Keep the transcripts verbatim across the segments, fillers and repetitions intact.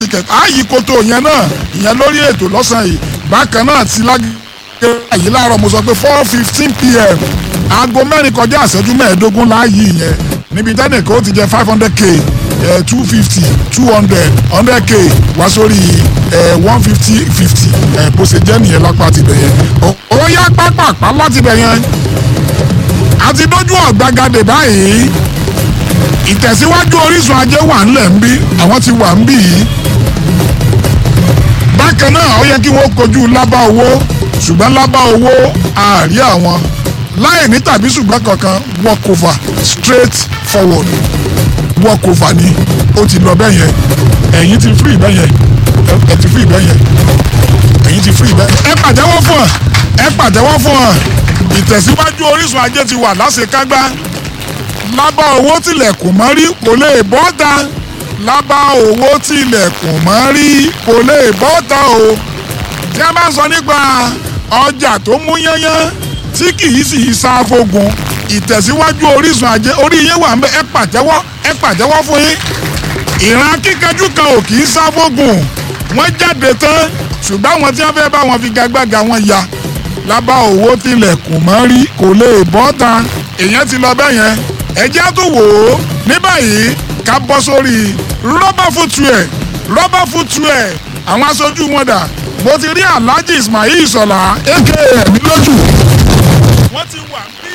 ticket ààyè kótó yẹn náà ìyẹn lórí ètò lọ́sàn-án yìí bákan náà ti lágbègbè yìí láàárọ̀ mo sọ pé four fifteen pm aago mẹ́rin kọjá ìṣẹ́jú mẹ́ẹ̀ẹ́dógún láàyè yẹn níbi tẹ́nìkan ó ti jẹ five hundred k two fifty two hundred hundred k wá sórí one fifty fifty bó ṣe jẹ́ nìyẹn lápá ti bẹ̀ yẹn ó yá pápápá láti bẹ̀ yẹn àti dójú ọ̀gbagadè báyìí ìtẹ̀síwájú Orísun ajé wà ńlẹ̀ ń bí àwọn ti wà ń bí yìí bákan náà ó yẹ kí wọ́n kojú lábá owó ṣùgbọ́n lábá owó àárí àwọn láì ní tàbí ṣùgbọ́n kankan walk over straight forward walk over ni ó ti lọ bẹ́ẹ̀ yẹn ẹ̀yin ti free bẹ́ẹ̀ yẹn ẹ ti free bẹ́ẹ̀ yẹn ẹ̀yin ti free bẹ́ẹ̀ ẹ pàtẹ́wọ́ fún ọ ẹ pàtẹ́wọ́ fún ọ ìtẹ̀síwájú Orísun ajé ti wà láṣekágbá lábá owó tilẹ̀kùn mọ́ rí kò lè bọ́ta lábá owó tilẹ̀kùn mọ́ rí kò lè bọ́ta o tí a bá ń sọ nípa ọjà tó mú yányán tí kì í sì sá fógun ìtẹ̀síwájú Orísun ajé orí yẹn wà ń bẹ ẹ pàtẹ́wọ́ ẹ pàtẹ́wọ́ fún yín ìran kíkanjú kan ò kì í sá fógun wọ́n jáde tán ṣùgbọ́n àwọn tí wọ́n fẹ́ bá wọn fi gagbága wọn ya lábá owó tilẹ̀kùn mọ́ rí kò lè bọ́ta èèyàn ti lọ bẹ́ẹ̀ yẹn ẹjẹ́ tó wò ó ní báyìí ká bọ́ sórí rọ́bà footwear rọ́bà footwear àwọn aṣojú wọn dà mo ti rí Alhaji Ismail Ìṣọ̀lá aka ẹ̀mí lójú wọ́n ti wà ní.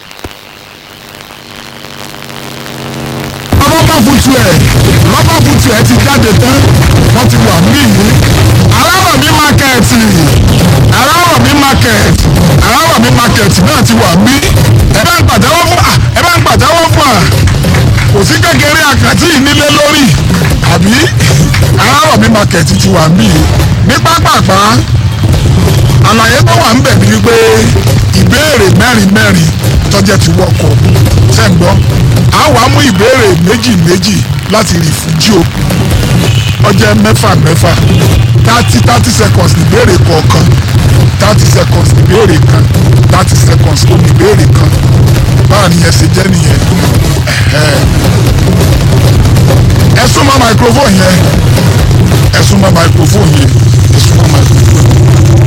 rọ́bà footwear rọ́bà footwear ti jáde tán wọ́n ti wà ní ìlú Alárọ̀mí market Alárọ̀mí market Alárọ̀mí market náà ti wà ní ẹ bá ń pàtẹ́wọ́ fún ẹ bá ń pàtẹ́wọ́ fún à kò sí kékeré àkàtì ìnílé lórí àbí Alárọ̀mí market ti wà ní ní pápápá àlàyé tó wà ń bẹ̀ ni wípé ìbéèrè mẹ́rin mẹ́rin tọ́jẹ́ ti wọ́kọ̀ ṣẹ́ ń gbọ́ a wàá mú ìbéèrè méjì méjì láti rìfújì o ọjẹ́ mẹ́fà mẹ́fà thirty thirty seconds ní ìbéèrè kọ̀ọ̀kan thirty seconds ní ìbéèrè kan thirty seconds ó ní ìbéèrè kan báwa nìyẹn ṣe jẹ́ nìyẹn ẹ súnmọ́ microphone yẹn ẹ súnmọ́ microphone yẹn ẹ súnmọ́ microphone yẹn.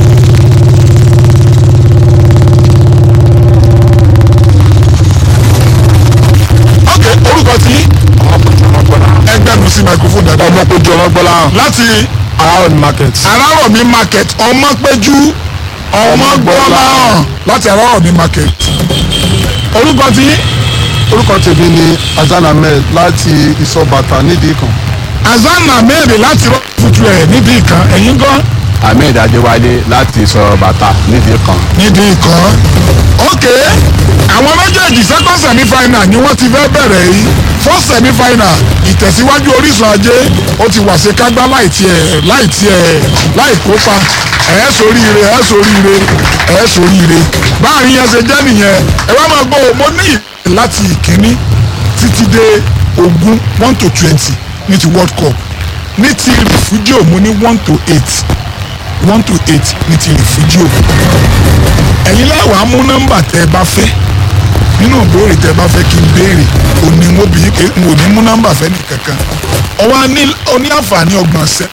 orúkọ tí ẹgbẹ́ mi sí microphone dada. Ọmọpéjú Ọmọgbọ́lá láti Alárọ̀mí market. Alárọ̀mí market Ọmọpéjú Ọmọgbọ́lá láti Alárọ̀mí market. orúkọ tí. orúkọ tèmi ni Hasan Ahmed láti Ìsọ̀bàtà nídìí kan. Hasan Ahmed láti footwear nídìí kan ẹ̀yin gan. Ahmed Adéwálé láti Ìsọ̀bàtà nídìí kan. nídìí kan ok àwọn méjèèjì second semi final ni wọ́n ti fẹ́ bẹ̀rẹ̀ yìí first semi final ìtẹ̀síwájú Orísun ajé ó ti wà ṣe kágbá láì tiẹ̀ láì tiẹ̀ láì kópa ẹ̀ sóríire ẹ̀ sóríire ẹ̀ sóríire báàrin yẹn ṣe jẹ́ nìyẹn ẹ wá máa gbọ́ mo ní ìpè láti ìkíní títí dé ogún one to twenty ní ti World Cup ní ti rìfújíò mo ní one to eight one to eight ní ti rìfújíò ẹ̀yin láwàá mú nọ́mbà tẹ́ ẹ bá fẹ́ nínú ìbéèrè tẹ́ ẹ bá fẹ́ kí n béèrè òní mo bì í pé n ò ní mú nọ́mbà fẹ́ ní kankan ọwọ́ oní àǹfààní ọgbọ̀n sẹ́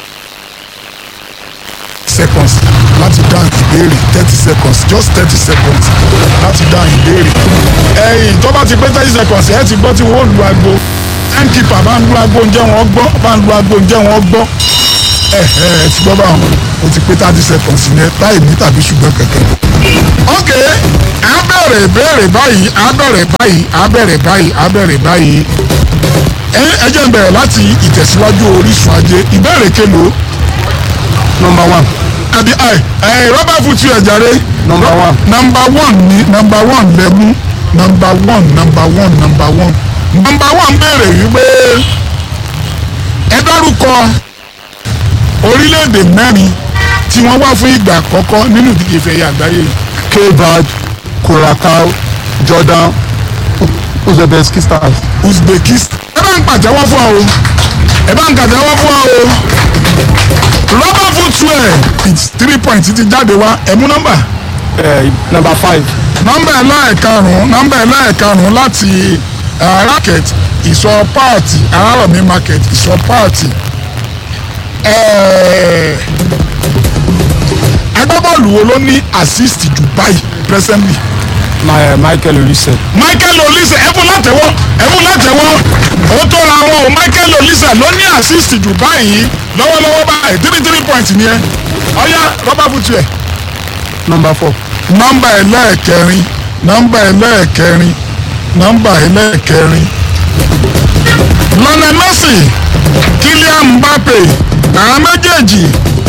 seconds láti dáhùn ìbéèrè thirty seconds just thirty seconds láti dáhùn ìbéèrè ẹ̀yìn tó bá ti pé thirty seconds ẹ̀ ti gbọ́ tí wọ́n lu aago timekeeper bá ń lu aago oúnjẹ wọn gbọ́ bá ń lu aago oúnjẹ wọn gbọ́ ẹ̀ ẹ̀ ti gbọ́ báwọn o ti pé thirty seconds yẹn láì ní tàbí ṣùgbọ́n kankan. ok a bẹ̀rẹ̀ bẹ̀rẹ̀ báyìí a bẹ̀rẹ̀ báyìí a bẹ̀rẹ̀ báyìí a bẹ̀rẹ̀ báyìí ẹ ẹ jẹ́ n bẹ̀rẹ̀ láti ìtẹ̀síwájú Orísun ajé ìbéèrè kelo. number one. àbí ẹ ẹ rọ́bà fútu ẹ̀ jàre. number one. number one ni number one lẹ́mú number one number one number one number one béèrè wípé ẹ dárúkọ orílẹ̀-èdè mẹ́rin tí wọ́n wá fún ìgbà àkọ́kọ́ nínú ìdíje ìfẹ̀yà àgbáyé. Cape Verde, Curacao, Jordan, Uzbekistan. Uzbekistan. ẹ bá ń pàtẹ́wọ́ fún ọ o ẹ bá ń pàtẹ́wọ́ fún ọ o rọ́bà footwear it's three points ti jáde wá ẹ mú nọ́mbà. number five. nọ́mbà ẹlẹ́ẹ̀karùn-ún nọ́mbà ẹlẹ́ẹ̀karùn-ún láti market ìsọ páàtì Alárọ̀mí market ìsọ páàtì ẹ̀ẹ́ agbábọ́ọ̀lù wo ló ní assist jù báyìí presently. Michael Olise. Michael Olise ẹ̀fún látẹ̀wọ́ ẹ̀fún látẹ̀wọ́ ó tó ra wọn o Michael Olise ló ní assist jù báyìí lọ́wọ́lọ́wọ́ báyìí three three point ni ẹ ọ̀ya rọ́bà fútu ẹ̀. Number four. nọ́mbà ẹlẹ́ẹ̀kẹrin nọ́mbà ẹlẹ́ẹ̀kẹrin nọ́mbà ẹlẹ́ẹ̀kẹrin Lionel Messi Kylian Mbappe àwọn méjèèjì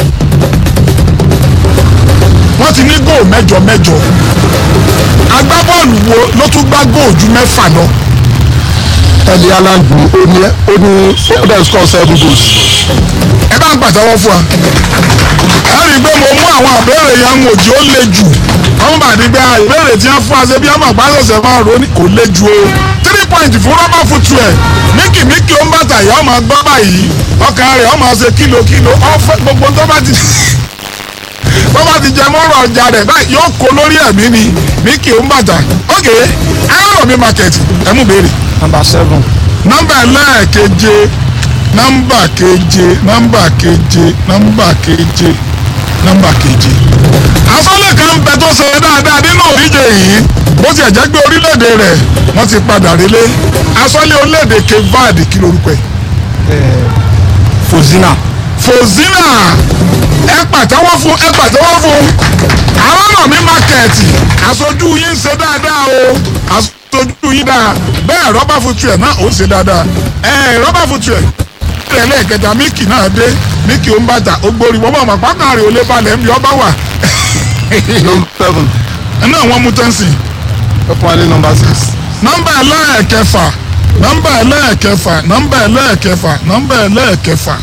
wọ́n ti ní góò mẹ́jọ mẹ́jọ agbábọ́ọ̀lù wo ló tún gbá góò ju mẹ́fà lọ. Erling Haaland ní ó ní ó ní ó dẹ̀ score seven goals. ẹ bá ń pàtẹ́wọ́ fún wa ẹ rí i pé mo mú àwọn àbẹ̀rẹ̀ yẹn ń òjì ó le jù wọ́n bá ní gbé ìbéèrè tí wọ́n fún wa ṣe bí ọmọ àgbà ṣẹ̀ṣẹ̀ máa rò ní kò le jù o three point fún rọ́bà fútu ẹ̀ míkì míkì ó ń bàtà yìí ọmọ gbọ́ báyìí ọkàn rẹ̀ ọmọ ṣe kílò kílò ọ̀fẹ́ gbogbo tó bá ti tó bá ti jẹ mọ́rọ̀ ọjà rẹ̀ báyìí yóò kó lórí ẹ̀mí ni míkì ó ń bàtà ok Arárọ̀mí market ẹ mú béèrè. Number seven. nọ́mbà ẹlẹ́ẹ̀keje nọ́mbà keje nọ́mbà keje nọ́mbà keje nọ́mbà keje. asọ́lẹ̀ kan ń bẹ tó ṣe dáadáa nínú ìdíje yìí bó ti ẹ̀jẹ̀ gbé orílẹ̀-èdè rẹ̀ wọ́n ti padà relé asọ́lẹ̀ orílẹ̀-èdè Cape Verde kí lorúkọ ẹ̀. Fozina. Fozina ẹ pàtẹ́wọ́ fún ẹ pàtẹ́wọ́ fún Arárọ̀mí market aṣojú yín ń ṣe dáadáa o aṣojú yín dáa bẹ́ẹ̀ rọ́bà fútu ẹ̀ náà ó ṣe dáadáa ẹ̀ rọ́bà fútu ẹ̀ ẹlẹ́ẹ̀kẹta míkì náà dé míkì ó ń bàtà ó gbórí wọ́n mọ̀ pápá rẹ̀ ó lé balẹ̀ ń bí ọba wà. Number seven. náà wọ́n mú tẹ́ǹsì. ó fún wa ní number six. nọ́mbà ẹlẹ́ẹ̀kẹfà nọ́mbà ẹlẹ́ẹ̀kẹfà nọ́mbà ẹlẹ́ẹ̀kẹfà nọ́mbà ẹlẹ́ẹ̀kẹfà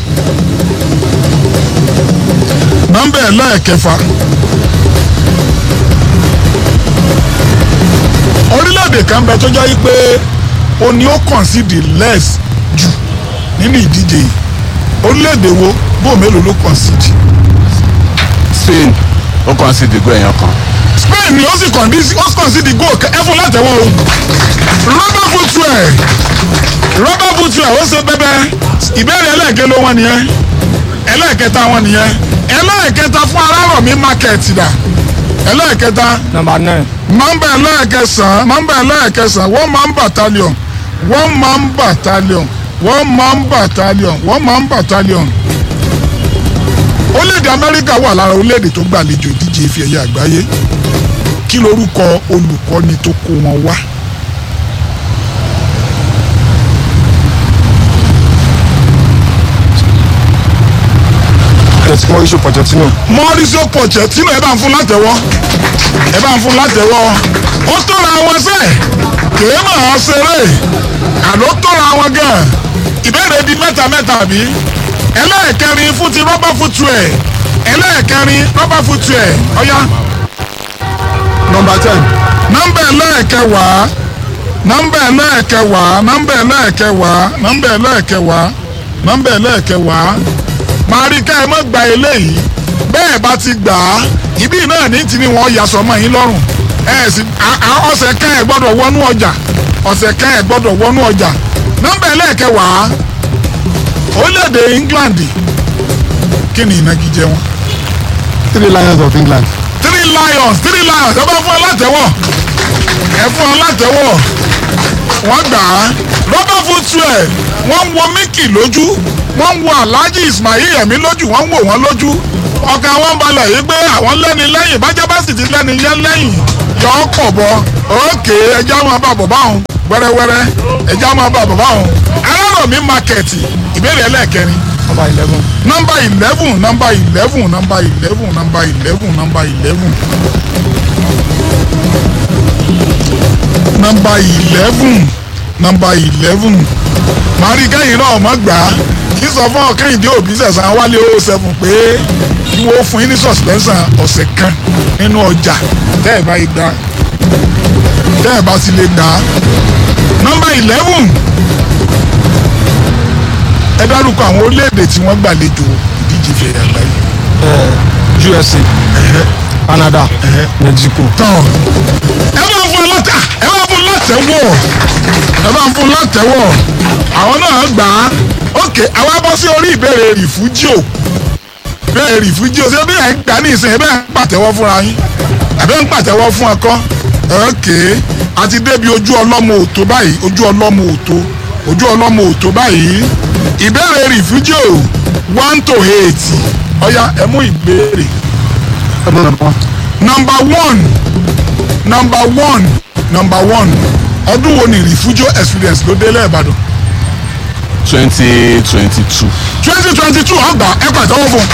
nọ́mbà ẹlẹ́ẹ̀kẹfà. orílẹ̀-èdè kan bẹ tó jẹ́ pé ó ní ó concede less jù nínú ìdíje yìí orílẹ̀-èdè wo bó mélòó ló concede. Spain ó kàn sí ìdìgbò èèyàn kan. Spain ni ó sì concede goal ẹ fún látẹ̀wọ́ o rọ́bà fútu ẹ̀ rọ́bà fútu ẹ̀ ó ṣe bẹ́bẹ́ ìbéèrè ẹlẹ́ẹ̀kẹ́ ló wọ́n nìyẹn ẹlẹ́ẹ̀kẹta wọn nìyẹn ẹlẹ́ẹ̀kẹta fún Arárọ̀mí market dà ẹlẹ́ẹ̀kẹta. Number nine. nọ́mbà ẹlẹ́ẹ̀kẹsàn-án nọ́mbà ẹlẹ́ẹ̀kẹsàn-án one man battalion one man battalion one man battalion one man battalion. orílẹ̀-èdè Amẹ́ríkà wà lára orílẹ̀-èdè tó gbàlejò ìdíje ife ẹ̀yẹ àgbáyé kí lorúkọ olùkọ́ni tó kó wọn wá. Mauricio Pochettino. Mauricio Pochettino ẹ bá ń fún látẹ̀wọ́ ẹ bá ń fún látẹ̀wọ́ ó tóra wọn sẹ́ kèé máa ṣeré àló tóra wọn gan ìbéèrè di mẹ́ta mẹ́ta bí ẹlẹ́ẹ̀kẹrin fún ti rọ́bà fútu ẹ̀ ẹlẹ́ẹ̀kẹrin rọ́bà fútu ẹ̀ ọ̀yá. Number ten. nọ́mbà ẹlẹ́ẹ̀kẹwàá nọ́mbà ẹlẹ́ẹ̀kẹwàá nọ́mbà ẹlẹ́ẹ̀kẹwàá nọ́mbà ẹlẹ́ẹ̀kẹwàá nọ́mbà ẹlẹ́ẹ̀kẹwàá máa rí ká ẹ mọ́ gba eléyìí bẹ́ẹ̀ bá ti gbà á ibi náà ní tí ni wọ́n yasọ mọ́ yín lọ́rùn ẹ sì ọ̀sẹ̀ ká ẹ gbọ́dọ̀ wọnú ọjà ọ̀sẹ̀ ká ẹ gbọ́dọ̀ wọnú ọjà nọ́mbà ẹlẹ́ẹ̀kẹwàá orílẹ̀-èdè England kí ni ìnagijẹ wọn. Three Lions of England. three lions three lions ẹ bá fún ọ látẹ̀wọ́ ẹ fún ọ látẹ̀wọ́ wọ́n gbà á rọ́bà fútu ẹ̀ wọ́n ń wo Mickey lójú wọ́n ń wo Alhaji Ismail Yemi lójú wọ́n ń wò wọ́n lójú ọkàn wọn balẹ̀ yìí pé àwọn lẹ́ni lẹ́yìn bájá bá sì ti lẹ́ni yẹn lẹ́yìn yọ ọ́ pọ̀ bọ́ òkè ẹja máa bá bọ̀ báwọn wẹ́rẹ́wẹ́rẹ́ ẹja máa bá bọ̀ báwọn Arárọ̀mí market ìbéèrè ẹlẹ́ẹ̀kẹrin. Number eleven. Number eleven number eleven number eleven number eleven number eleven number eleven number eleven màrí kẹ́yìn náà mọ̀ gbà á kí sọ fún ọ̀kẹ́yìndé òbí sẹ̀sán wálé ó seven pé kí wọ́n fún yín ní suspension ọ̀sẹ̀ kan nínú ọjà tẹ́ ẹ̀ bá yí gbà tẹ́ ẹ̀ bá ti lè gbà á. Number eleven ẹ dárúkọ àwọn orílẹ̀-èdè tí wọ́n gbàlejò ìdíje fẹ̀yà àgbáyé. U S A. Canada. Mexico. tán ẹ bá fún látà ẹ bá fún látẹ̀wọ̀ ẹ bá fún látẹ̀wọ̀ àwọn náà gbà á ok àwa bọ́ sí orí ìbéèrè rìfújíò bẹ́ẹ̀ rìfújíò ṣé bí ẹ̀ ń gbà ní ìsìn ẹ̀ bẹ́ẹ̀ ń pàtẹ́wọ́ fúnra yín àbẹ́ ń pàtẹ́wọ́ fún ọkọ ok àti débi ojú ọlọ́mọ òtó báyìí ojú ọlọ́mọ òtó ojú ọlọ́mọ òtó báyìí ìbéèrè rìfújíò one to eight ọ̀ya ẹ mú ìbéèrè. number one number one number one ọdún wo ni rìfújíò experience ló délé Ìbàdàn. twenty twenty two. twenty twenty two ọgbà ẹ pàtẹ́wọ́ fún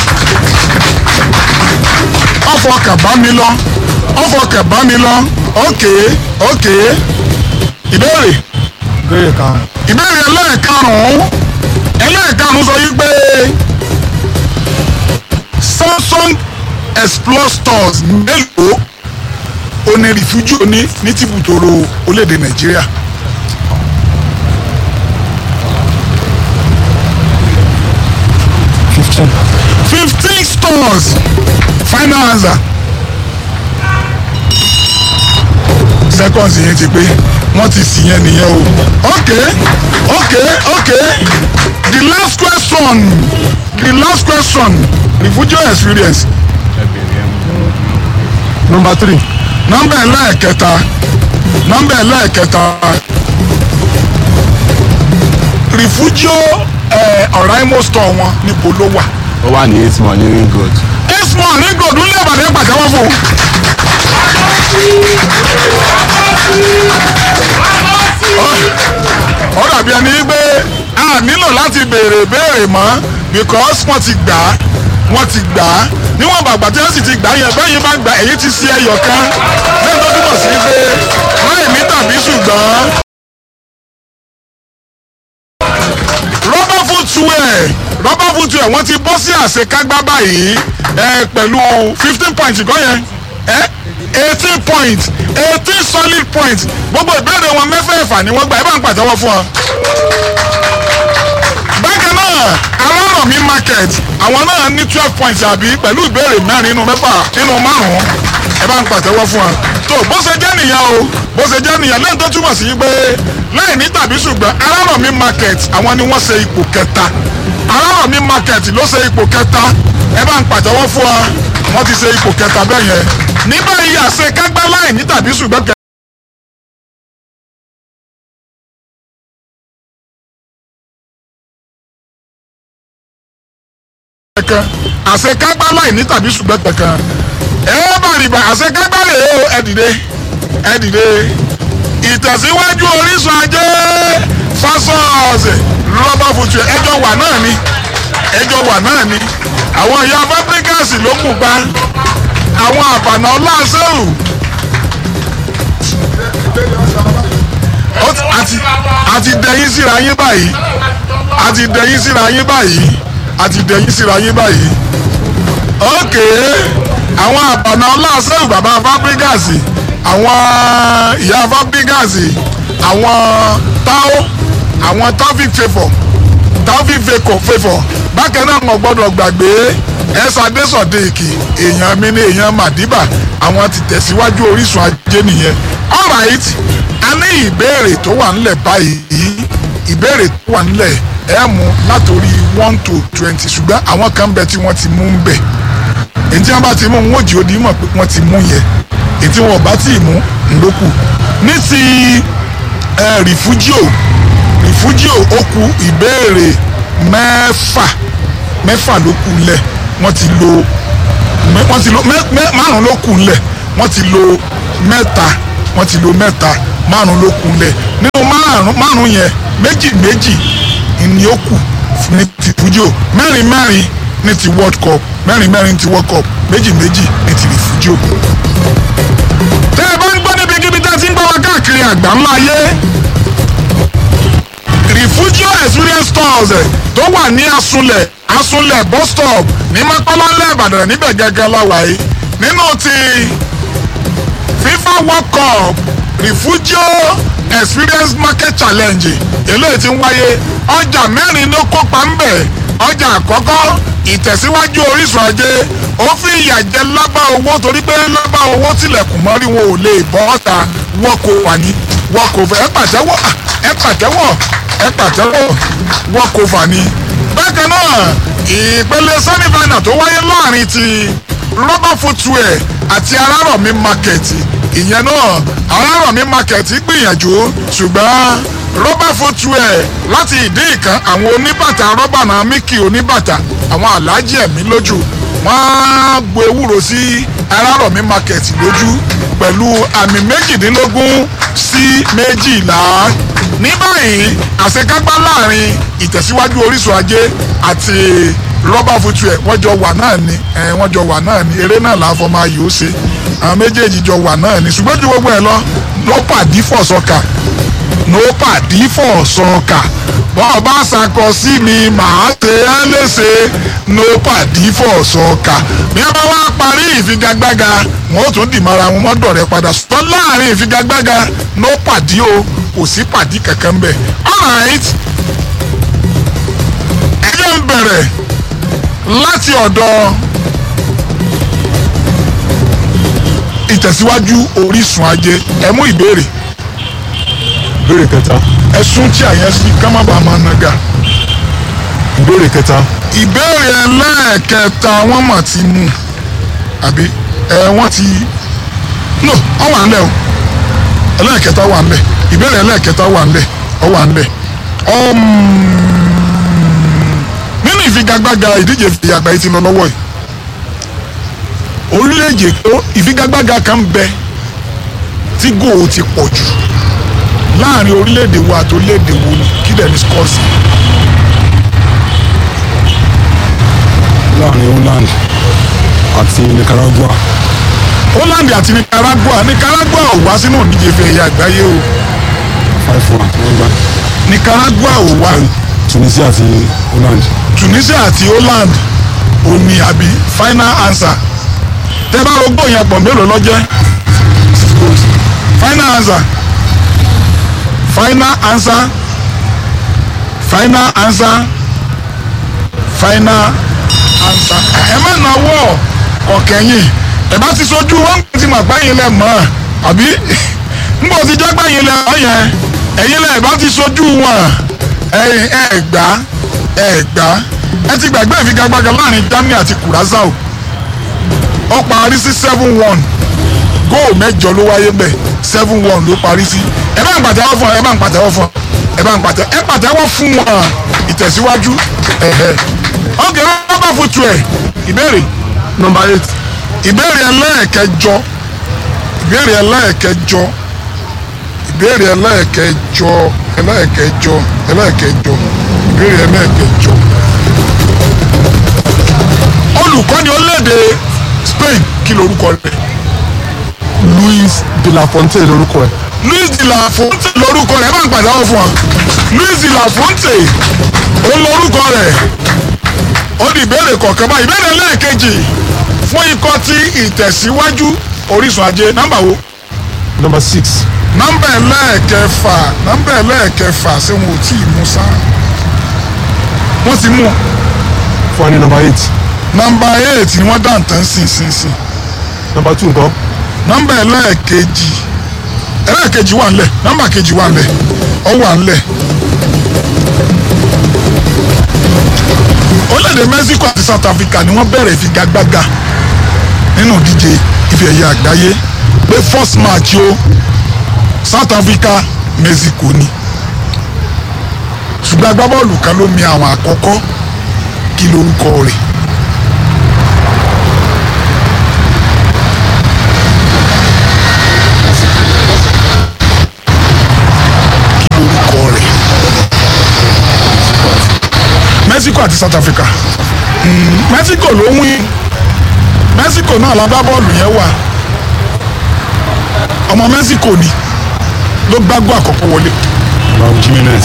ọfọ kàbá mi lọ ọfọ kàbá mi lọ ok ok ìbéèrè ìbéèrè kan. ìbéèrè ẹlẹ́ẹ̀karùn-ún ẹlẹ́ẹ̀karùn-ún sọ yí pé Samsung Explore stores mélòó oní rìfújíò ní ní tìbútòrò orílẹ̀-èdè Nàìjíríà. fifteen. fifteen stores final answer seconds yẹn ti pé wọ́n ti sì yẹn nìyẹn o ok ok ok the last question the last question rìfújíò experience number three. nọ́mbà ẹlẹ́ẹ̀kẹta nọ́mbà ẹlẹ́ẹ̀kẹta rìfújíò ọ̀ráìmọ̀ store wọn níbo ló wà. ó wà ní eight money ring road. eight money ring road ńlẹ̀ Ìbàdàn pàtẹ́wọ́ fún un. ó dàbí ẹni pé a nílò láti béèrè béèrè mọ́ because wọ́n ti gbà á wọ́n ti gbà á níwọ̀n bàgbà tí wọ́n sì ti gbà á yẹn bẹ́yìn bá gbà èyí ti ṣe ẹyọ kan lẹ́yìn tó túbọ̀ sí pé láì ní tàbí ṣùgbọ́n. rọ́bà footwear rọ́bà footwear wọ́n ti bọ́ sí àṣekágbá báyìí ẹ pẹ̀lú fifteen points kọ́ yẹn ẹ eighteen points eighteen solid points gbogbo ìbéèrè wọn mẹ́fẹ̀ẹ̀fà ni wọ́n gbà ẹ bá ń pàtẹ́wọ́ fún ọ. bákan náà alárọ̀mí market àwọn náà ní twelve points àbí pẹ̀lú ìbéèrè mẹ́rin nínú mẹ́fà nínú márùn-ún ẹ bá ń pàtẹ́wọ́ fún ọ. tó bó ṣe jẹ́ nìyẹn o bó ṣe jẹ́ nìyẹn lẹ́yìn tó túmọ̀ sí pé láì ní tàbí ṣùgbọ́n alárọ̀mí market àwọn ni wọ́n ṣe ipò kẹta alárọ̀mí market ló ṣe ipò kẹta ẹ bá ń pàtẹ́wọ́ fún ọ wọ́n ti ṣe ipò kẹta bẹ́ẹ̀ yẹn ní báyìí àṣekágbá láì ní tàbí ṣùgbọ́n kẹ kankan àṣekágbá láì ní tàbí ṣùgbọ́n kankan ẹ bá rí bá àṣekágbá rè é ẹ dìde ẹ dìde ìtẹ̀síwájú Orísun ajé fásọ̀ọ̀sẹ̀ rọ́bà footwear ẹjọ́ wà náà ni ẹjọ́ wà náà ni àwọn ìyá fabricas ló kù pa àwọn àbànà ọláṣẹ́rù àti dẹ̀yìn síra yín báyìí àti dẹ̀yìn síra yín báyìí àti dẹ̀yìn síra yín báyìí ok àwọn àbànà ọláṣẹ́rù bàbá fabricas àwọn ìyá fabricas àwọn táó àwọn taofik favour taofik favour bákan náà mo gbọ́dọ̀ gbàgbé ẹsà désọdẹẹkì èèyàn mi ní èèyàn màdìbà àwọn ti tẹ̀síwájú Orísun ajé nìyẹn alright a ní ìbéèrè tó wà nílẹ̀ báyìí ìbéèrè tó wà nílẹ̀ ẹ mú látòrí one to twenty ṣùgbọ́n àwọn kan bẹ tí wọ́n ti mú ń bẹ̀ èyí tí wọ́n bá ti mú wọn ò jí odi mọ̀ pé wọ́n ti mú yẹn èyí tí wọ́n bá ti mú ńlọ́kù ní ti rìfújíò rìfújíò ó kù ìbéèrè mẹ́fà mẹ́fà ló kù ńlẹ̀ wọ́n ti lo wọ́n ti lo márùn ló kù ńlẹ̀ wọ́n ti lo mẹ́ta wọ́n ti lo mẹ́ta márùn ló kù ńlẹ̀ nínú márùn márùn yẹn méjì méjì ni ó kù ní ti rìfújíò mẹ́rin mẹ́rin ní ti world cup mẹ́rin mẹ́rin ti world cup méjì méjì ní ti rìfújíò. tẹ́ ẹ bá ń gbọ́ níbi kíbi tá a ti ń gbọ́ wá káàkiri àgbáńlá ayé rìfújíò experience stores tó wà ní asunlẹ̀ asunlẹ̀ bus stop ní mọ́kànlá Ìbàdàn níbẹ̀ gẹ́gẹ́ láwàáyé nínú ti FIFA world cup rìfújíò experience market challenge eléyìí ti ń wáyé ọjà mẹ́rin ló kópa ń bẹ̀ ọjà àkọ́kọ́ ìtẹ̀síwájú Orísun ajé ó fi ìyà jẹ lábá owó torí pé lábá owó tilẹ̀kùn mọ́rí wọn ò lè bọ́ ọ̀tá wọn kò wà ní wọn kò fẹ́ ẹ pàtẹ́wọ́ ẹ pàtẹ́wọ́ ẹ pàtẹ́wọ́ walkover ni. bákan náà ìpele semi-final tó wáyé láàrin ti rubber footwear àti Arárọ̀mí market ìyẹn náà Arárọ̀mí market gbìyànjú ṣùgbọ́n rubber footwear láti ìdí ìkan àwọn oníbàtà rọ́bà náà míkì oníbàtà àwọn aláàjì ẹ̀mí lójú wọ́n gbo ewúro sí Arárọ̀mí market lójú pẹ̀lú àmì méjìdínlógún sí méjìlá. ní báyìí àṣekágbá láàrin ìtẹ̀síwájú Orísun Ajé àti rubber footwear wọ́n jọ wà náà ni wọ́n jọ wà náà ni eré náà làá máa yòó ṣe àwọn méjèèjì jọ wà náà ni ṣùgbọ́n ju gbogbo ẹ̀ lọ ló pàdí fọ̀sọ̀kà ló pàdí fọ̀sọ̀kà bọ́ọ̀ bá ṣàkọ sí mi màá ṣe é léṣe ló pàdí fọ̀sọ̀kà bí wọ́n bá wá parí ìfigagbága wọn ó tún dì mọ́ra wọn mọ́dọ̀ rẹ̀ padà ṣùgbọ́n láàrin ìfigagbága ló pàdí o kò sí pàdí kankan bẹ́ẹ̀. all right ẹ jẹ́ ń bẹ̀rẹ̀ láti ọ̀dọ̀ ìtẹ̀síwájú Orísun Ajé ẹ mú ìbéèrè. ìbéèrè kẹta. ẹ̀sùn tí àyẹ̀ sí ká má bàa máa nàgà. ìbéèrè kẹta. ìbéèrè ẹlẹ́ẹ̀kẹta wọ́n mà ti mú àbí ẹ wọ́n ti no wọ́n wà ńlẹ̀ o ẹlẹ́ẹ̀kẹta wà ńlẹ̀ ìbéèrè ẹlẹ́ẹ̀kẹta wà ńlẹ̀ ọ wà ńlẹ̀ nínú ìfigagbága ìdíje fi àgbáyé ti lọ lọ́wọ́ yìí orílẹ̀-èdè tó ìfigagbága kan bẹ tí góò ti pọ̀ jù láàrin orílẹ̀-èdè wo àti orílẹ̀-èdè wo ni kí dẹ̀ ní skọ́ọ̀sì. láàrin Holland àti Nicaragua. Holland àti Nicaragua Nicaragua ò wá sínú ìdíje fi ẹ̀yà àgbáyé o. five one wọ́n gbá. Nicaragua ò wá. Tunisia àti Holland. Tunisia àti Holland ò ní àbí final answer tẹ bá rògbò yẹn pọ̀ mélòó lọ́jẹ́ final answer final answer final answer final answer ẹ má náwó ọ̀kẹ́yìn ẹ bá ti sojú wọn ti mọ̀ gbẹ́yìn lẹ̀ mọ́ àbí nbọ ti jẹ́ gbẹ́yìn lẹ̀ mọ́ yẹn ẹ̀yin lẹ̀ bá ti sojú wọn ẹ̀yin ẹ̀ gbá ẹ̀ gbá ẹ ti gbàgbé ìfigagbága láàrin Germany àti Curaçao ó parí sí seven one góò mẹ́jọ ló wáyé bẹ́ẹ̀ seven one ló parí sí ẹ bá ń pàtẹ́wọ́ fún ẹ bá ń pàtẹ́wọ́ fún ẹ bá ń pàtẹ́ ẹ pàtẹ́wọ́ fún wọn ìtẹ̀síwájú ẹ̀hẹ́ ọ̀gẹ̀ rọ́bà fútu ẹ̀ ìbéèrè number eight. ìbéèrè ẹlẹ́ẹ̀kẹjọ ìbéèrè ẹlẹ́ẹ̀kẹjọ ìbéèrè ẹlẹ́ẹ̀kẹjọ ẹlẹ́ẹ̀kẹjọ ẹlẹ́ẹ̀kẹjọ ìbéèrè ẹlẹ́ẹ̀kẹjọ olùkọ́ni orílẹ̀-èdè Spain kí lorúkọ rẹ̀. Luis de la Fonte lorúkọ ẹ̀. Luis de la Fonte lorúkọ rẹ̀ ẹ bá ń pàdánù fún ọ Luis de la Fonte ó lorúkọ rẹ̀ ó di ìbéèrè kọ̀ọ̀kan báyìí ìbéèrè lẹ́ẹ̀kejì fún ikọ̀ tí ìtẹ̀síwájú Orísun Ajé nọ́mbà wo. number six. nọ́mbà ẹlẹ́ẹ̀kẹfà nọ́mbà ẹlẹ́ẹ̀kẹfà ṣé wọn ò tí ì mú sá wọ́n ti mú. fún wa ní number eight. nọ́mbà eight ni wọ́n dá nǹkan sìn sìn sìn. number two nǹkan. nọ́mbà ẹlẹ́ẹ̀kejì ẹlẹ́ẹ̀kejì wà ńlẹ̀ nọ́mbà kejì wà ńlẹ̀ ó wà ńlẹ̀. orílẹ̀-èdè Mexico àti South Africa ni wọ́n bẹ̀rẹ̀ ìfigagbága nínú ìdíje ife ẹ̀yẹ àgbáyé pé first match o South Africa Mexico ni ṣùgbọ́n agbábọ́ọ̀lù kan ló mi àwọn àkọ́kọ́ kí lorúkọ rẹ̀. Mexico àti South Africa mm, Mexico ló win Mexico náà lábá bọ́ọ̀lù yẹn wà ọmọ Mexico ni ló gbágbó àkọ́kọ́ wọlé. Raul Jimenez.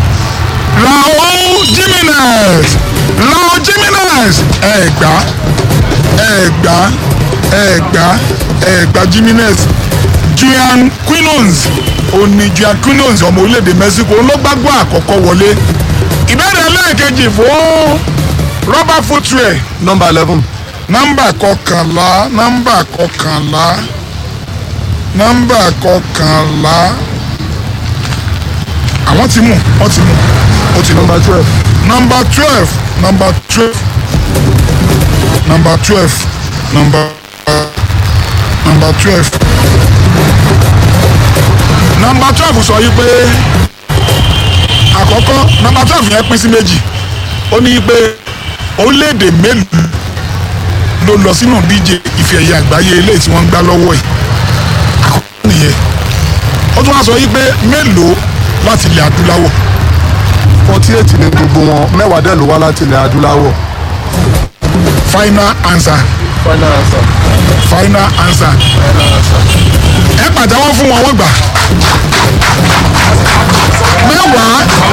Raul Jimenez Raul Jimenez ẹ gbà ẹ gbà ẹ gbà ẹ gbà Jimenez Juan Quinones òní Juan Quinones ọmọ orílẹ̀-èdè Mexico ló gbágbó àkọ́kọ́ wọlé. Ìbéèrè ẹlẹ́ẹ̀kejì fún rubber footwear. number eleven. nọ́mbà kọkànlá nọ́mbà kọkànlá nọ́mbà kọkànlá àwọn ti mú wọ́n ti mú ó ti lọ. number twelve. number twelve number twelve number twelve number number twelve number twelve sọ yìí pé àkọ́kọ́ number twelve yẹn pín sí méjì ó ní pé orílẹ̀-èdè mélòó ló lọ sínú díje ife ẹ̀yẹ àgbáyé eléyìí tí wọ́n ń gbá lọ́wọ́ ẹ̀ àkọ́kọ́ nìyẹn ó tún wá sọ yìí pé mélòó láti ilẹ̀ adúláwọ̀ forty eight ní gbogbo wọn mẹ́wàá dẹ̀ ló wá láti ilẹ̀ adúláwọ̀. final answer final answer. final answer final answer. ẹ pàtẹ́wọ́ fún wọn wọ́n gbà mẹ́wàá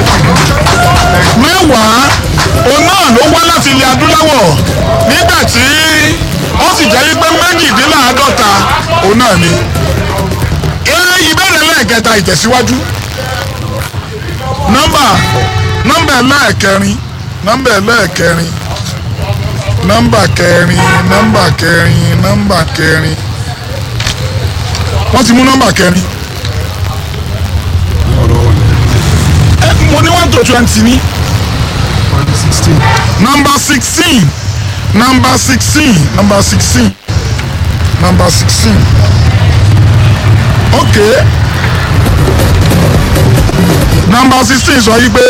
mẹ́wàá òun náà ló wá láti ilẹ̀ adúláwọ̀ nígbà tí ó sì jẹ́ wípé méjìdínláàádọ́ta òun náà ni eré ìbéèrè lẹ́ẹ̀kẹta ìtẹ̀síwájú nọ́mbà nọ́mbà ẹlẹ́ẹ̀kẹrin nọ́mbà ẹlẹ́ẹ̀kẹrin nọ́mbà kẹrin nọ́mbà kẹrin nọ́mbà kẹrin wọ́n ti mú nọ́mbà kẹrin ẹ mo ní one to twenty ní sixteen. number sixteen number sixteen number sixteen number sixteen okay number sixteen sọ yìí pé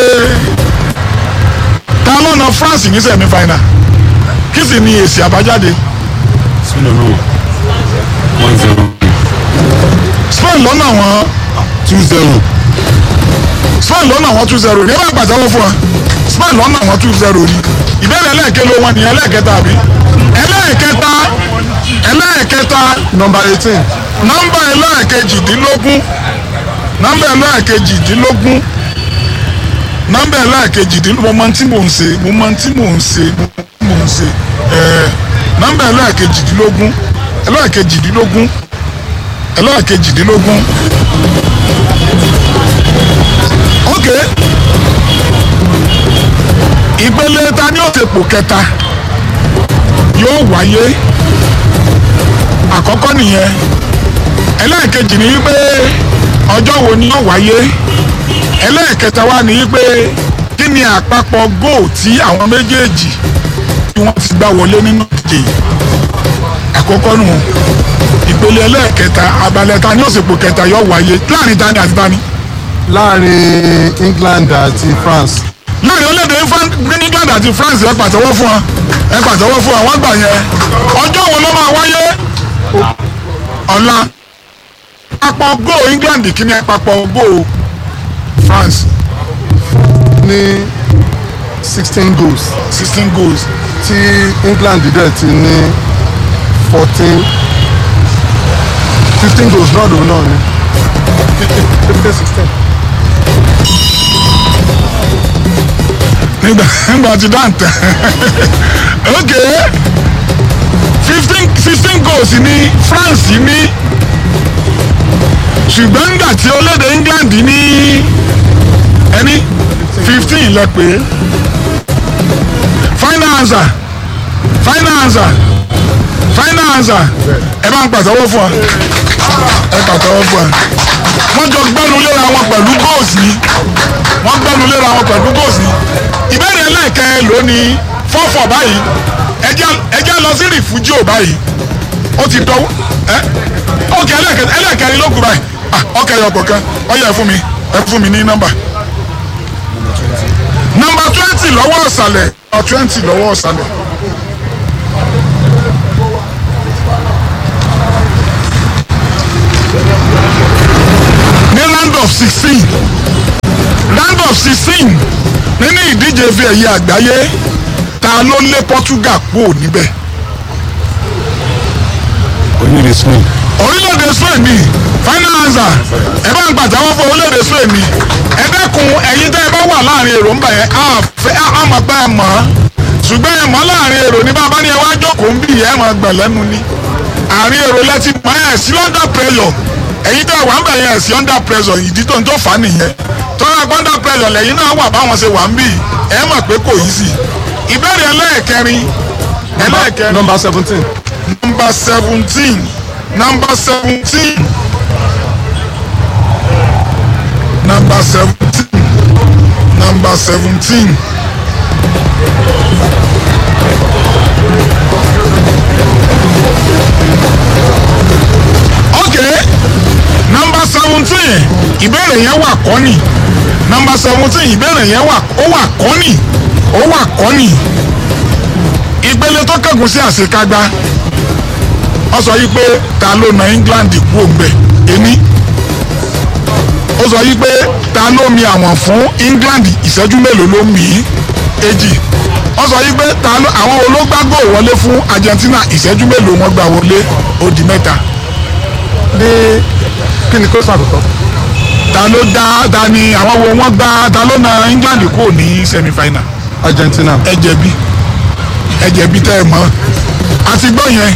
ta ló na France ní semi final kí sì ni èsì àbájáde Sunono one zero Spain lọ́nà wọn two zero Spain lọ́nà wọn two zero ní ẹ bá pàtẹ́wọ́ fún wa Spain lọ́nà wọn two zero ní ìbéèrè ẹlẹ́ẹ̀kẹ́ ló wọn ní ẹlẹ́ẹ̀kẹta àbí ẹlẹ́ẹ̀kẹta ẹlẹ́ẹ̀kẹta number eighteen. nọ́mbà ẹlẹ́ẹ̀kejìdínlógún nọ́mbà ẹlẹ́ẹ̀kejìdínlógún nọ́mbà ẹlẹ́ẹ̀kejìdínlógún mo máa ń tí mò ń ṣe mo máa ń tí mò ń ṣe mo máa ń tí mò ń ṣe ẹ̀ẹ́ nọ́mbà ẹlẹ́ẹ̀kejìdínlógún ẹlẹ́ẹ̀kejìdínlógún ẹlẹ́ẹ̀kejìdínlógún ok ìpele ta ni ó ti pò kẹta yóò wáyé àkọ́kọ́ nìyẹn ẹlẹ́ẹ̀kejì ni wípé ọjọ́ wo ni yóò wáyé ẹlẹ́ẹ̀kẹta wá ni wípé kí ni àpapọ̀ góò tí àwọn méjèèjì tí wọ́n ti gbá wọlé nínú ìdíje àkọ́kọ́ nù ìpele ẹlẹ́ẹ̀kẹta abalẹ̀ta ní òsèpò kẹta yóò wáyé láàrin tani àti tani. láàrin England àti France. láàrin orílẹ̀-èdè England àti France ẹ pàtẹ́wọ́ fún wa ẹ pàtẹ́wọ́ fún wa wọ́n gbà yẹn ọjọ́ wo ló máa wáyé ọ̀la àpapọ̀ góò England kí ni àpapọ̀ góò France ní sixteen goals sixteen goals tí England dẹ̀ ti ní fourteen fifteen goals náà lòun náà ni fifteen sixteen. nígbà nígbà tí dáńtẹ̀ ok fifteen fifteen goals ní France ní ṣùgbọ́n nígbà tí orílẹ̀-èdè England ní ẹni fifteen lẹ pé final answer final answer final answer ẹ bá ń pàtẹ́wọ́ fún wa ẹ pàtẹ́wọ́ fún wa wọ́n jọ gbẹ́nu léra wọn pẹ̀lú goals ni wọ́n gbẹ́nu léra wọn pẹ̀lú goals ni ìbéèrè ẹlẹ́ẹ̀kẹ́ lónìí fọ́fọ́ báyìí ẹjẹ́ lọ sí rìfújò báyìí ó ti dọ́wọ́ ẹ ọkẹ́ ẹlẹ́ẹ̀kẹ́rin ló kù báyìí ọkẹ́ ẹ̀yọ̀ kọ̀ọ̀kan ọyẹ ẹ fún mi ẹ fún mi ní nọ́mbà nọ́mbà twenty lọ́wọ́ ọ̀sàlẹ̀ nọ́mbà twenty lọ́wọ́ ọ̀sàlẹ̀. ní round of sixteen round of sixteen nínú ìdíje ife ẹ̀yẹ àgbáyé ta ló lé Portugal kúrò níbẹ̀. orílẹ̀-èdè Spain orílẹ̀-èdè Spain ni final answer ẹ bá ń pàtàkì fún orílẹ̀-èdè Spain ni ẹ dẹ́kun ẹ̀yin tẹ́ ẹ bá wà láàrin èrò ńbà yẹn á fẹ́ á máa pẹ́ ẹ mọ̀ ọ́ ṣùgbọ́n ẹ mọ̀ láàrin èrò ní bàbá ni ẹ wá jókòó ń bì ẹ máa gbẹ̀ lẹ́nu ni àárín èrò lẹ́tí mọ̀ ẹ̀ sí under pressure ẹ̀yin tẹ́ wà ń bẹ̀ yẹn sí under pressure ìdí tó ń tó fà á nìyẹn tọ́lá under pressure lẹ́yìn náà wà báwọn ṣe wà ń bì ẹ mọ̀ pé kò yí sí ìbéèrè ẹlẹ́ẹ̀kẹrin ẹlẹ́ẹ̀kẹrin number seventeen. number seventeen number seventeen number seventeen number seventeen. Okay, number seventeen ìbéèrè yẹn wà kọ́ni number seventeen ìbéèrè yẹn wà ó wà kọ́ni ó wà kọ́ni ìpele tó kẹ́gùn sí àṣekágbá ó sọ yí pé ta ló na England kú òǹbẹ èmi ó sọ yí pé ta ló mi àwọn fún England ìṣẹ́jú mélòó ló mì í èjì ó sọ yí pé ta ló àwọn ológbàgbọ́ wọlé fún Argentina ìṣẹ́jú mélòó wọ́n gbà wọlé ó di mẹ́ta. ní kí ni kó sàkótọ́. ta ló dá ta ni àwọn wo wọ́n gbá ta ló na England kú ní semi final. Argentina. ẹ jẹ̀bi ẹ jẹ̀bi tẹ́ ẹ mọ̀ àti gbọ́ yẹn.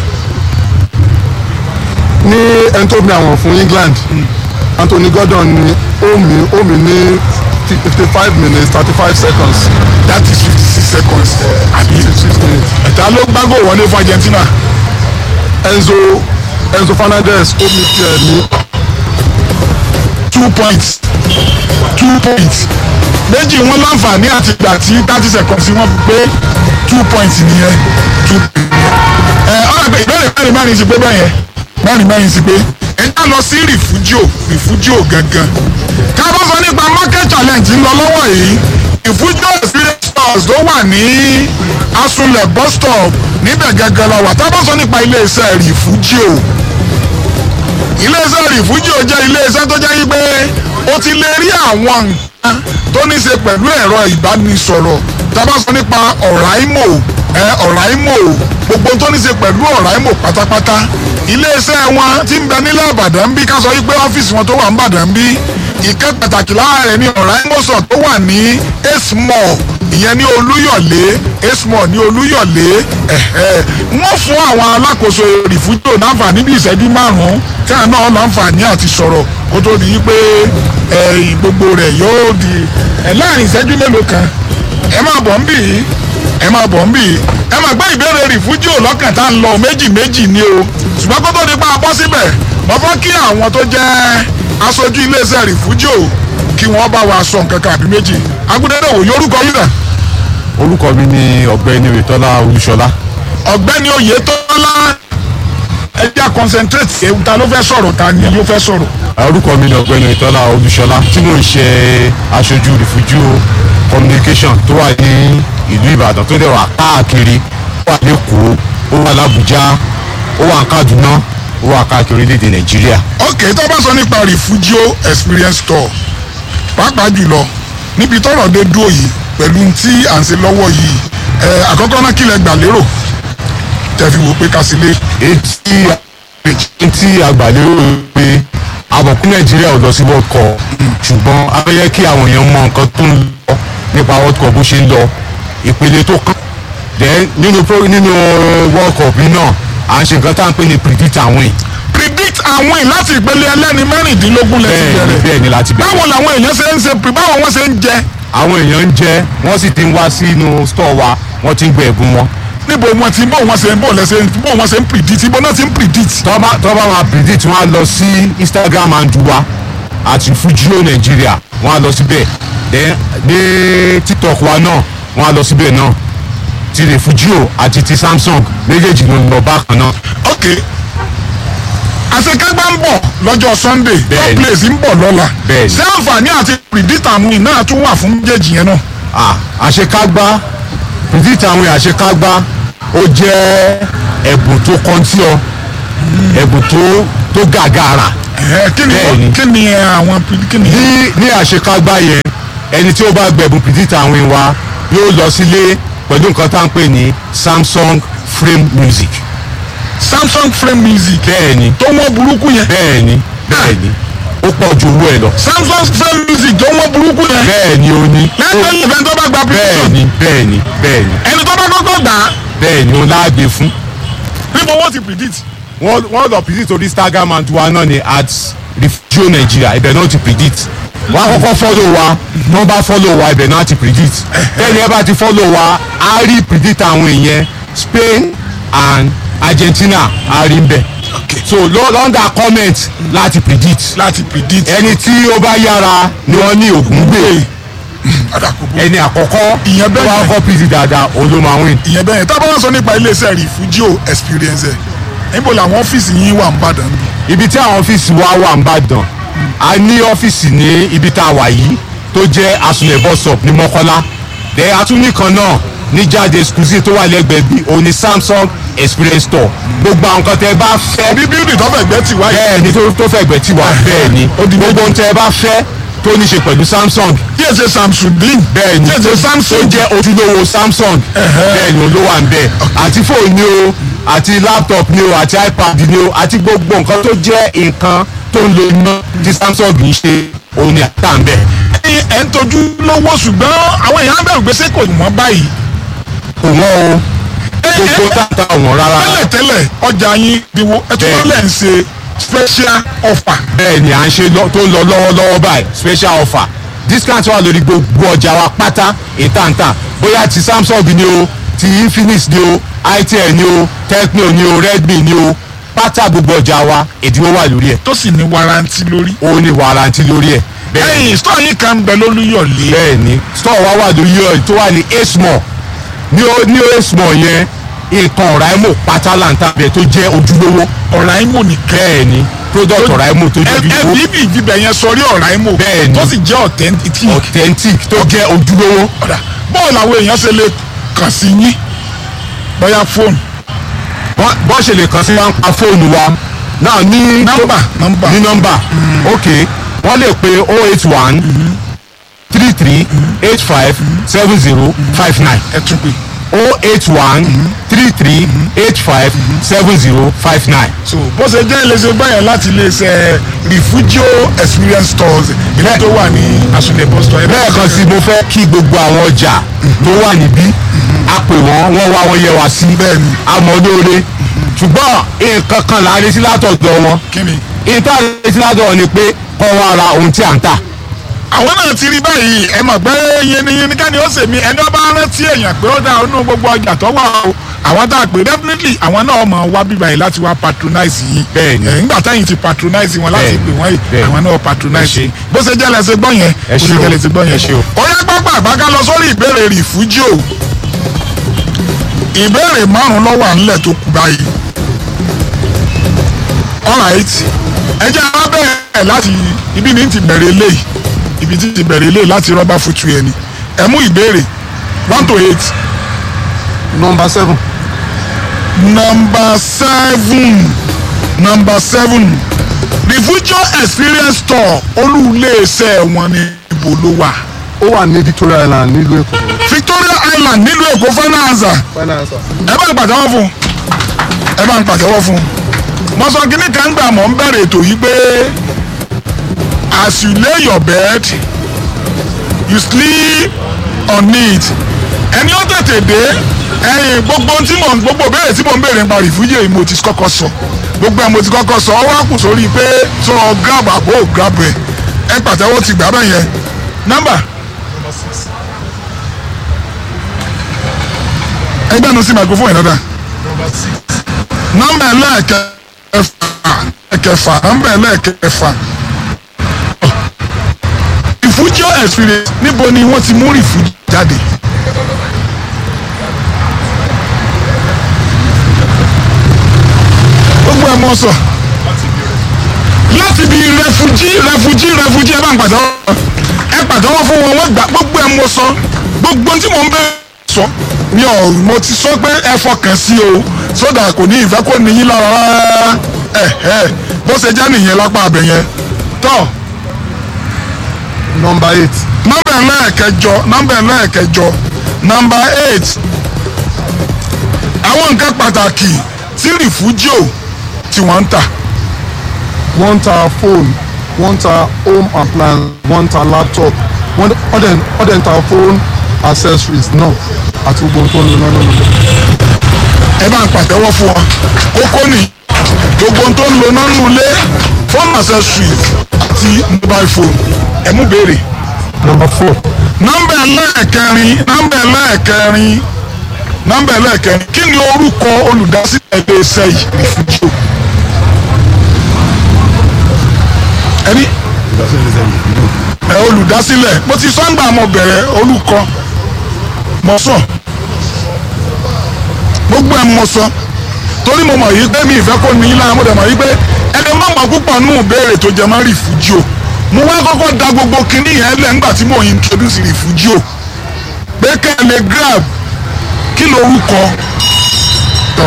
ní ẹni tó mi àwọn fún England Anthony Gordon ní omi omi ní fifty five minutes thirty five seconds. that is fifty six seconds àbí ẹ̀ta ló gbágò wọlé fún Argentina. Enzo Enzo Fernandez omi tiẹ̀ ní two points two points méjì wọn láǹfààní àti ìgbà tí thirty seconds wọn pé two points nìyẹn two. ẹ ọ̀rọ̀ pé ìbéèrè mẹ́rin mẹ́rin sí pé bẹ́ẹ̀ yẹn mẹ́rin mẹ́rin sí pé ẹ já lọ sí rìfújíò rìfújíò gangan ká bá sọ nípa market challenge ń lọ lọ́wọ́ yìí rìfújíò experience stores tó wà ní asunlẹ̀ bus stop níbẹ̀ gangan la wà tá a bá sọ nípa iléeṣẹ́ rìfújíò iléeṣẹ́ rìfújíò jẹ́ iléeṣẹ́ tó jẹ́ yí pé o ti lè rí àwọn nǹkan tó ní ṣe pẹ̀lú ẹ̀rọ ìbánisọ̀rọ̀ tá a bá sọ nípa ọ̀ráìmò ẹ ọ̀ráìmò gbogbo tó ní ṣe pẹ̀lú ọ̀ráìmò pátápátá iléeṣẹ́ wọn ti ń bẹ nílẹ̀ Ìbàdàn bí ká sọ wípé ọ́fíìsì wọn tó wà ní Ìbàdàn bí ìkẹ́ pàtàkì lára rẹ̀ ní ọ̀ráìmò sọ̀ tó wà ní esmo ìyẹn ní Olúyọ̀lé esmo ní Olúyọ̀lé ẹ̀ẹ́ wọ́n fún àwọn alákòóso rìfújíò náǹfààní bí ìṣẹ́jú márùn-ún tí àwọn náà láǹfààní àti sọ̀rọ̀ kó tó di wípé ẹ̀yìn gbogbo rẹ̀ yóò di ẹ̀ láàrin ìṣẹ́jú mélòó kan ẹ máa bọ̀ ń bì í ẹ máa bọ̀ ń bì í ẹ máa gbé ìbéèrè rìfújíò lọ́kàn tá ń lọ méjì méjì ni o ṣùgbọ́n kó tó di pa abọ́ síbẹ̀ mo fẹ́ kí àwọn tó jẹ́ aṣojú iléeṣẹ́ rìfújíò kí wọ́n bá wa sọ nǹkan kan àbí méjì agudẹ́dẹ́ wò yorùkọ yìí náà. orúkọ mi ni ọ̀gbẹ́ni Oyètọ́lá Olúṣọlá. ọ̀gbẹ́ni Oyètọ́lá ẹ jẹ́ concentrate ewu ta ló fẹ́ sọ̀rọ̀ ta ni yóò fẹ́ sọ̀rọ̀. orúkọ mi ni ọ̀gbẹ́ni Oyètọ́lá Olúṣọlá tí mò ń ṣe aṣojú rìfújíò communication tó wà ní ìlú Ìbàdàn tó dẹ̀ wà káàkiri ó wà lẹ́kọ̀ọ́ ó wà l'Àbújá ó wà ní Kaduna ó wà káàkiri orílẹ̀-èdè Nàìjíríà. ok tó bá sọ nípa rìfújíò experience store pàápàá jùlọ níbi tọ́rọ̀ dé dúró yìí pẹ̀lú tí à ń ṣe lọ́wọ́ yìí ẹ àkọ́kọ́ náà kílẹ̀ gbà lérò tẹ̀fi wò pé kásílẹ̀. etí àgbàlérò pé àbọ̀kú Nàìjíríà ò lọ sí World Cup ṣùgbọ́n a fẹ́ yẹ kí àwọn èèyàn mọ nǹkan tó ń lọ nípa World Cup bó ṣe ń lọ ìpele tó kàn then nínú nínú World Cup yìí náà à ń ṣe nǹkan tá à ń pè ní predict àwìn. predict àwìn láti ìpele ẹlẹ́ni mẹ́rìndínlógún lẹ́sìn bẹ̀rẹ̀ bẹ́ẹ̀ ni láti bẹ̀rẹ̀. báwo làwọn èèyàn ṣe ń ṣe báwo wọ́n ṣe ń jẹ. àwọn èèyàn ń jẹ wọ́n sì ti ń wá sínú store wa wọ́n ti ń gbẹ ẹ̀bùn wọn. níbo wọn ti bó wọn ṣe ń bó lẹsẹ bó wọn ṣe ń predict ibo náà ti ń predict. tọ́ba tọ́ba máa predict wọ́n á lọ sí Instagram handle wa àti Rìfújíò Nàìjíríà wọ́n á lọ síbẹ̀ then ní TikTok wa náà wọ́n á lọ síbẹ̀ náà ti Rìfújíò àti ti Samsung méjèèjì ló ń lọ bákan náà. ok àṣekágbá ń bọ̀ lọ́jọ́ Sunday Bẹ́ẹ̀ni. top place ń bọ̀ lọ́la Bẹ́ẹ̀ni. ṣé àǹfààní àti predict àwọn iná tún wà fún méjèèjì yẹn náà. Ah, àṣekágbá predict àwọn àṣekágbá ó jẹ́ ẹ̀bùn tó kọ́ntì ọ ẹ̀bùn tó tó gàgàrà. ẹ kí ni Bẹ́ẹ̀ni. kí ni àwọn kí ni. ní ní àṣekágbá yẹn ẹni tí ó bá gbẹ̀bùn predict àwọn wa yóò lọ sílé pẹ̀lú nǹkan tá à ń pè ní Samsung frame music. Samsung frame music bẹ́ẹ̀ni tó wọ́n burúkú yẹn. bẹ́ẹ̀ni bẹ́ẹ̀ni ó pọ̀ ju owó ẹ̀ lọ. Samsung frame music tó wọ́n burúkú yẹn. bẹ́ẹ̀ni ó ní. lẹ́yìn ìfẹ́ tó bá gba prediction. bẹ́ẹ̀ni bẹ́ẹ̀ni bẹ́ẹ̀ni ẹni tó bá kọ́kọ́ gbà á bẹ́ẹ̀ni ó láàgbé fún. níbo wọ́n ti predict. wọ́n wọ́n lọ predict orí Instagram and wa náà ni at Rìfújíò Nàìjíríà ibẹ̀ náà ti predict. wọ́n á kọ́kọ́ follow wa wọ́n bá follow wa ibẹ̀ náà ti predict. bẹ́ẹ̀ni ẹ bá ti follow wa á rí predict àwọn èèyàn Spain and Argentina á rí ń bẹ̀. so lọ́ndà comment láti predict. láti predict. ẹni tí ó bá yára ni wọ́n ní ògùn gbé ẹni àkọ́kọ́ Ìyẹn bẹ́ẹ̀ tó bá ni. kọ́ P D dáadáa òun ló máa win. ìyẹn bẹ́ẹ̀ tá a bá wá sọ nípa iléeṣẹ́ refugio experience ẹ̀ níbo làwọn ọ́fíìsì yín wà ń bàdàn bí. Ibi tí àwọn ọ́fíìsì wa wà ń Ìbàdàn a ní ọ́fíìsì ní ibi tá a wà yìí tó jẹ́ Asunlẹ̀ bus stop ní Mọ́kọ́lá dẹ̀ atúní kan náà ní Jáde exclusive tó wà lẹ́gbẹ̀ẹ́ bí òní Samsung experience store gbogbo àwọn kan tẹ́ bá fẹ́ bí bíldì tó fẹ́ gbẹ́ tì wáyé. bẹ́ẹ̀ ni tó- tó fẹ́ gbẹ́ tí wà bẹ́ẹ̀ ni gbogbo ohun tẹ́ bá fẹ́ tó ní ṣe pẹ̀lú Samsung kí ẹ ṣe Samsudeen. bẹ́ẹ̀ ni kí ẹ ṣe tó Samsung. jẹ́ ojúlówó Samsung bẹ́ẹ̀ ni olówó à ń bẹ̀ àti fóònù ni o àti laptop ni o àti iPad ni o àti gbogbo nǹkan tó jẹ́ nǹkan tó ń lo iná tí Samsung ń ṣe òun ni àtà ń bẹ̀. ẹ̀yin ẹ̀ ń tọ́jú lówó ṣùgbọ́n àwọn èèyàn bẹ̀rù gbèsè kò wọ́n báyìí. kò wọ́n o gbogbo tààtà wọn rárá. tẹ́lẹ̀ tẹ́lẹ̀ ọjà yín diwo ẹ tún Bẹ́ẹ̀. lẹ́ ń ṣe special offer. bẹ́ẹ̀ ni à ń ṣe lọ- tó ń lọ lọ́wọ́lọ́wọ́ báyìí special offer discount wà lórí gbogbo ọjà wa pátá ìtàǹtà bóyá ti Samsung ni o ti Infinix ni o Itel ni o Tecno ni o Redmi ni o pátá gbogbo ọjà wa ẹ̀dínwó wà lórí ẹ̀ tó sì ní warranty lórí. ó ní warranty lórí ẹ̀ bẹ́ẹ̀ ẹ̀yin store yìí kan ń bẹ lólúyọ̀lé. bẹ́ẹ̀ ni store wa wà lórí ẹ̀ tó wà ní A-small ní o ní A-small yẹn nǹkan Oraimo pátá láǹtà bẹ́ẹ̀ tó jẹ́ ojúlówó Oraimo nìkan. bẹ́ẹ̀ ni product Oraimo tó jẹ́ ojúlówó ẹbí bí ìdíbẹ̀ yẹn sọrí Oraimo. Bẹ́ẹ̀ ni. tó sì jẹ́ authentic. authentic tó jẹ́ ojúlówó. ọ̀dà bọ́ọ̀ làwọn èèyàn ṣe lè kàn sí yín bóyá fóònù. Bọ́- bọ́ ṣe lè kàn sí wa ń pa fóònù wa náà ní nọ́mbà nọ́mbà. ní nọ́mbà ok wọ́n lè pe oh eight one three three eight five seven zero five nine ẹ tún pé. oh eight one three three eight five seven zero five nine. so bó ṣe jẹ́ iléeṣẹ́ báyẹn láti iléeṣẹ́ refugio experience stores ilé tó wà ní Asunlẹ̀ bus stop. lẹ́ẹ̀kan sí mo fẹ́ kí gbogbo àwọn ọjà tó wà níbí a pè wọ́n wọ́n wá wọ́n yẹ wá sí Bẹ́ẹ̀ni. àmọ́ lóore ṣùgbọ́n nǹkan kan là ń retí látọ̀dọ̀ wọn kí ni. ìta retí látọ̀dọ̀ wọn ni pé kọ́ wá ra ohun tí à ń tà. àwọn náà ti rí báyìí ẹ mọ̀ pé yẹniyẹni ká ni ó sèmi ẹni ọba rántí èèyàn pé ó dá inú gbogbo ọjà tó wà o àwọn tá a pè definitely àwọn náà mọ̀ wá bíbá yìí láti wá patronize yìí. Bẹ́ẹ̀ni. ẹ̀ ńgbà táyìn ti patronize wọn láti Bẹ́ẹ̀ni. pè wọ́n yìí Bẹ́ẹ̀ni. àwọn náà patronize Ẹ ṣé. yìí bó ṣe jẹ́ lẹ́sẹ̀ gbọ́ yẹn Ẹ bó ṣé ṣe o. jẹ́ lẹ́sẹ̀ gbọ́ yẹn. Ẹ ṣé o. ó yá pápá àbáká lọ sórí ìbéèrè refugio ìbéèrè márùn ló wà nílẹ̀ tó kù báyìí. alright ẹ jẹ́ á bẹ̀rẹ̀ láti ibi ní ti bẹ̀rẹ̀ eléyìí ibi tí ti bẹ̀rẹ̀ eléyìí láti rọ́bà fútu ẹni ẹ mú ìbéèrè one to eight number seven. number seven number seven refugio experience store olú-ilé-iṣẹ́ wọn ní ibo ló wà. ó wà ní Victoria Island nílùú Èkó. Victoria Island nílùú Èkó finance finance. ẹ bá ń pàtẹ́wọ́ fún ẹ bá ń pàtẹ́wọ́ fún mo sọ kí ní kan gbà mọ́ ń bẹ̀rẹ̀ ètò yìí pé as you lay your bed you sleep on it ẹni ó tètè dé ẹyin gbogbo tí mo gbogbo béèrè tí mo ń béèrè nípa rìfújì yìí mo ti kọ́kọ́ sọ gbogbo ẹ̀ mo ti kọ́kọ́ sọ ọ wá kù sórí pé sọ grab àbò grab ẹ ẹ pàtẹ́wọ́ ti gbà bẹ́ẹ̀ yẹn nọ́mbà ẹgbẹ́ nu sí microphone yẹn dáadáa nọ́mbà ẹlẹ́ẹ̀kẹfà ẹ̀kẹfà nọ́mbà ẹlẹ́ẹ̀kẹfà refugio experience níbo ni wọ́n ti mú refugio jáde. gbogbo ẹ̀ mọ̀ sọ láti bí refugee refugee refugee ẹ bá ń pàtẹ́wọ́ ẹ pàtẹ́wọ́ fún wọn wọ́n gbà gbogbo ẹ̀ mọ̀ sọ gbogbo tí mò ń bẹ sọ mi ò mo ti sọ pé ẹ fọkàn sí o sódà kò ní ìfẹ́ kó níyìn lára rárá ẹ ẹ bó ṣe jẹ́ nìyẹn lápá abẹ yẹn tọ́ number eight. nọ́mbà ẹlẹ́ẹ̀kẹjọ nọ́mbà ẹlẹ́ẹ̀kẹjọ nọ́mbà eight àwọn nǹkan pàtàkì tí rìfújíò tí wọ́n ń tà. wọ́n ń ta phone wọ́n ń ta home appliance wọ́n ń ta laptop wọ́n ọ̀dẹ̀ ọ̀dẹ̀ ń ta phone accessories náà àti gbogbo tó ń lò náà lọ́nà. ẹ bá ń pàtẹ́wọ́ fún wọn kókó ni gbogbo tó ń lo náà nulẹ̀ phone accessories àti mobile phone ẹ mú béèrè. number four. nọ́mbà ẹlẹ́ẹ̀kẹrin nọ́mbà ẹlẹ́ẹ̀kẹrin nọ́mbà ẹlẹ́ẹ̀kẹrin kí ni orúkọ olùdásílẹ̀ iléeṣẹ́ yìí rìfújíò. ẹni ẹ olùdásílẹ̀ mo ti sọ́ngbà mo bẹ̀rẹ̀ olùkọ́ mo sọ gbogbo ẹ̀ mo sọ torí mo mọ̀ yìí pé mi ìfẹ́ kó ní í lára mo dẹ̀ mọ̀ yìí pé ẹni mọ̀mọ́ púpọ̀ nù béèrè tó jẹ mọ́ rìfújíò mo wá kọ́kọ́ da gbogbo kinní yẹn lẹ̀ ńgbà tí mo introduce rìfújíò pé kẹ́ ẹ lè grab kí lorúkọ tọ̀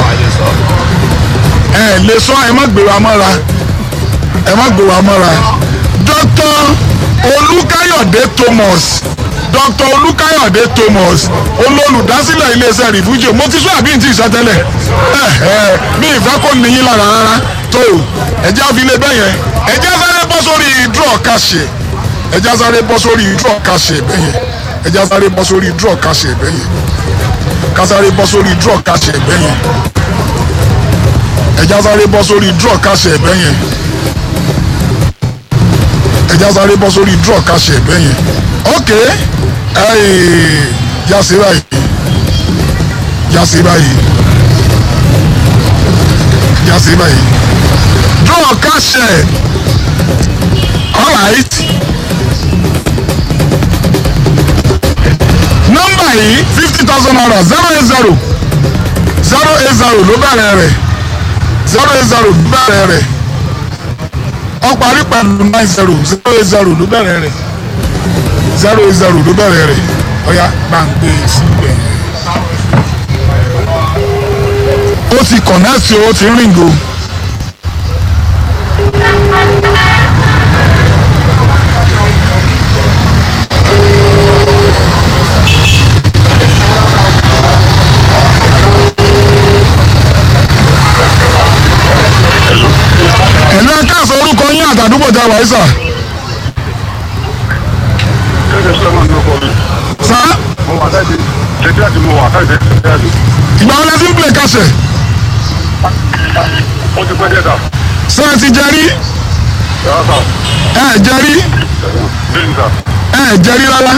ẹ lè sọ ẹ má gbé wa mọ́ra ẹ má gbé wa mọ́ra Dr. Olúkáyọ̀dé Thomas Dr. Olúkáyọ̀dé Thomas olólùdásílẹ̀ iléeṣẹ́ rìfújíò mo ti sọ àbí n ti sọ tẹ́lẹ̀ mi ìfẹ́ kó níyìn lára rárá tó ẹjẹ́ àfilẹ̀ bẹ́ẹ̀ yẹn ẹjẹ́ sáré bọ́ sórí draw kàṣẹ ẹjẹ́ sáré bọ́ sórí draw kàṣẹ bẹ́ẹ̀ yẹn ẹjẹ́ sáré bọ́ sórí draw kàṣẹ bẹ́ẹ̀ yẹn kásáré bọ́ sórí draw kàṣẹ bẹ́ẹ̀ yẹn ẹjẹ́ sáré bọ́ sórí draw kàṣẹ bẹ́ẹ̀ yẹn ẹjẹ́ sáré bọ́ sórí draw kàṣẹ bẹ́ẹ̀ yẹn ok yàsí báyìí yàsí báyìí yàsí báyìí draw kàṣẹ alright nọ́mbà yìí fifty thousand naira zero eight zero zero eight zero ló bẹ̀rẹ̀ rẹ̀ zero eight zero ló bẹ̀rẹ̀ rẹ̀ ó parí pẹ̀lú nine zero zero eight zero ló bẹ̀rẹ̀ rẹ̀ zero eight zero ló bẹ̀rẹ̀ rẹ̀ ọ̀ya bá ń gbé síbẹ̀. ó ti kọ̀nẹ́tì ó ti ríǹgò. ẹ̀lú ẹ̀ka àṣọ orúkọ yín àtàdúgbò jà wáyé sà. sá. ìgbà wọn lẹ ti ń play kàṣẹ. ṣé ẹ ti jẹrí. ẹ jẹrí. ẹ jẹrí rárá.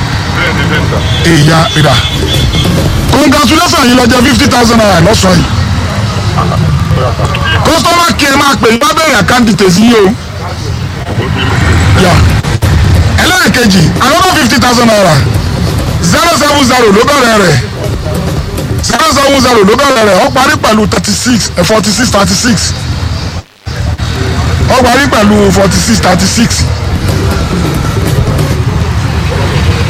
ìyá ìdá. congratulations yìí lọ jẹ fifty thousand naira lọ́sàn-án yìí. Customer care máa pè ní bábẹ́rẹ̀ àkáǹtì tèsí yìí o. ẹlẹ́ẹ̀kejì another fifty thousand naira zero seven zero ló bẹ̀rẹ̀ rẹ̀ zero seven zero ló bẹ̀rẹ̀ rẹ̀ ó parí pẹ̀lú thirty six forty six thirty six ó parí pẹ̀lú forty six thirty six